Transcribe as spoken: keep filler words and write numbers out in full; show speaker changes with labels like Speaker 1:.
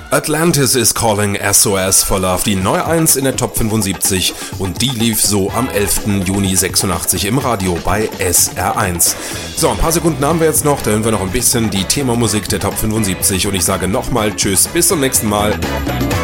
Speaker 1: Atlantis is Calling, S O S for Love, die Neu eins in der Top fünfundsiebzig und die lief so am elften Juni sechsundachtzig im Radio bei S R eins. So, ein paar Sekunden haben wir jetzt noch, da hören wir noch ein bisschen die Themamusik der Top fünfundsiebzig und ich sage nochmal Tschüss, bis zum nächsten Mal.